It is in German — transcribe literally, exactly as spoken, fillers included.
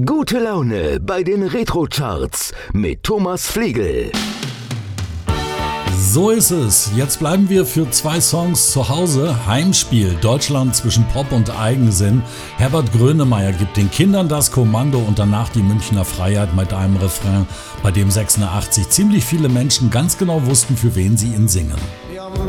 Gute Laune bei den Retro-Charts mit Thomas Flegel. So ist es. Jetzt bleiben wir für zwei Songs zu Hause. Heimspiel, Deutschland zwischen Pop und Eigensinn. Herbert Grönemeyer gibt den Kindern das Kommando und danach die Münchner Freiheit mit einem Refrain, bei dem sechsundachtzig ziemlich viele Menschen ganz genau wussten, für wen sie ihn singen.